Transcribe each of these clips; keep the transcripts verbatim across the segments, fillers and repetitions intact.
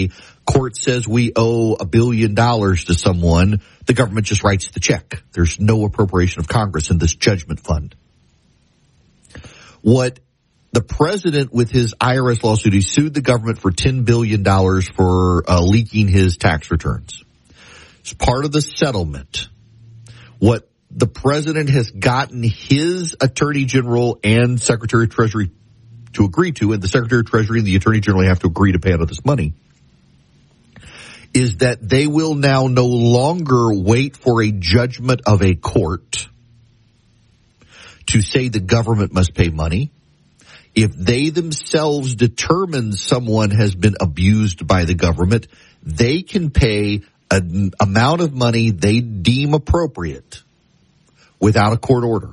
say court says we owe a billion dollars to someone, the government just writes the check. There's no appropriation of Congress in this judgment fund. What the president with his I R S lawsuit, he sued the government for ten billion dollars for uh, leaking his tax returns. It's part of the settlement. What the president has gotten his attorney general and secretary of treasury to agree to, and the secretary of treasury and the attorney general have to agree to pay out of this money, is that they will now no longer wait for a judgment of a court to say the government must pay money. If they themselves determine someone has been abused by the government, they can pay an amount of money they deem appropriate without a court order.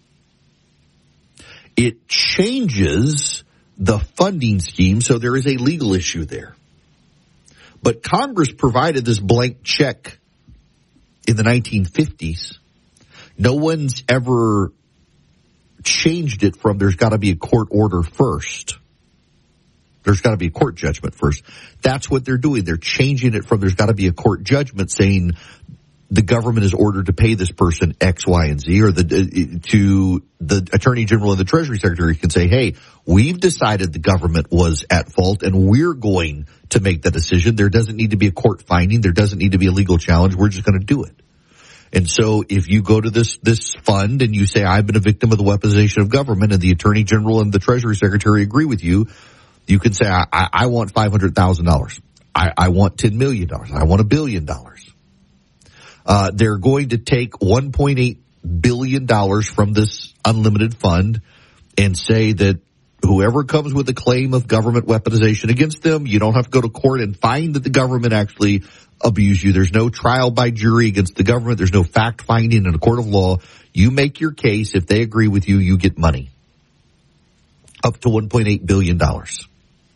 It changes the funding scheme, so there is a legal issue there. But Congress provided this blank check in the nineteen fifties. No one's ever changed it from there's got to be a court order first. There's got to be a court judgment first. That's what they're doing. They're changing it from there's got to be a court judgment saying the government is ordered to pay this person X, Y, and Z, or the to the attorney general and the treasury secretary can say, hey, we've decided the government was at fault and we're going to make the decision. There doesn't need to be a court finding. There doesn't need to be a legal challenge. We're just going to do it. And so if you go to this this fund and you say, I've been a victim of the weaponization of government, and the attorney general and the treasury secretary agree with you, you can say, I, I want five hundred thousand dollars. I, I want ten million dollars. I want a billion dollars. Uh, they're going to take one point eight billion dollars from this unlimited fund and say that whoever comes with a claim of government weaponization against them, you don't have to go to court and find that the government actually abused you. There's no trial by jury against the government. There's no fact finding in a court of law. You make your case. If they agree with you, you get money. Up to one point eight billion dollars.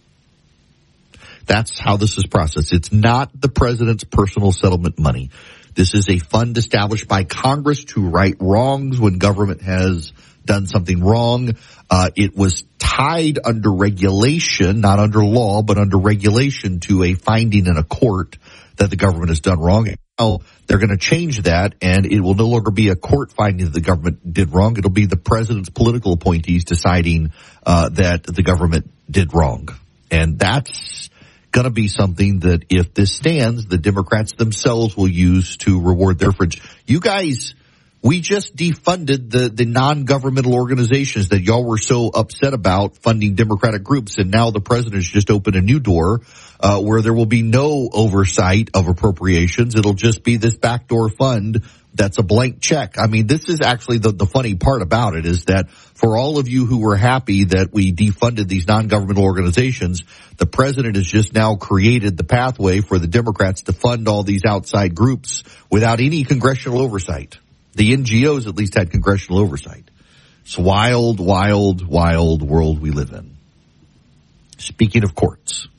That's how this is processed. It's not the president's personal settlement money. This is a fund established by Congress to right wrongs when government has done something wrong. Uh, it was tied under regulation, not under law, but under regulation to a finding in a court that the government has done wrong. Now they're going to change that, and it will no longer be a court finding that the government did wrong. It'll be the president's political appointees deciding uh, that the government did wrong. And that's going to be something that, if this stands, the Democrats themselves will use to reward their friends. You guys, we just defunded the, the non-governmental organizations that y'all were so upset about funding Democratic groups, and now the president has just opened a new door uh, where there will be no oversight of appropriations. It'll just be this backdoor fund that's a blank check. I mean, this is actually the, the funny part about it, is that for all of you who were happy that we defunded these non-governmental organizations, the president has just now created the pathway for the Democrats to fund all these outside groups without any congressional oversight. The N G Os at least had congressional oversight. It's a wild, wild, wild world we live in. Speaking of courts,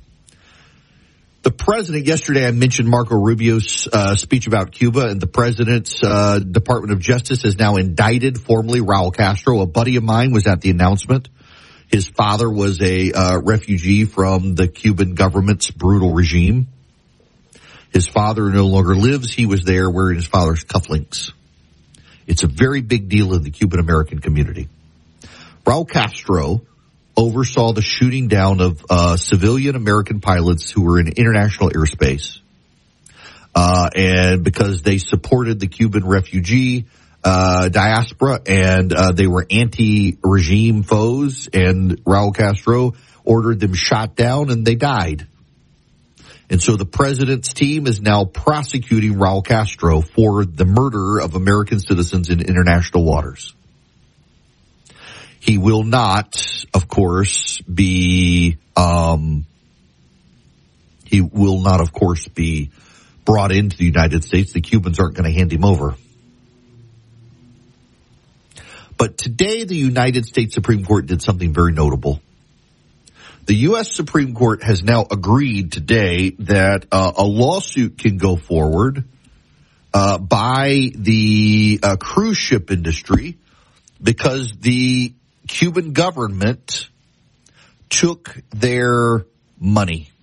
the president, yesterday I mentioned Marco Rubio's uh, speech about Cuba, and the president's uh, Department of Justice has now indicted formally Raul Castro. A buddy of mine was at the announcement. His father was a uh, refugee from the Cuban government's brutal regime. His father no longer lives. He was there wearing his father's cufflinks. It's a very big deal in the Cuban American community. Raul Castro oversaw the shooting down of uh, civilian American pilots who were in international airspace. Uh, and because they supported the Cuban refugee uh, diaspora, and uh, they were anti-regime foes, and Raul Castro ordered them shot down, and they died. And so the president's team is now prosecuting Raul Castro for the murder of American citizens in international waters. He will not, of course, be, um, he will not, of course, be brought into the United States. The Cubans aren't going to hand him over. But today, the United States Supreme Court did something very notable. The U S Supreme Court has now agreed today that uh, a lawsuit can go forward uh, by the uh, cruise ship industry because the Cuban government took their money.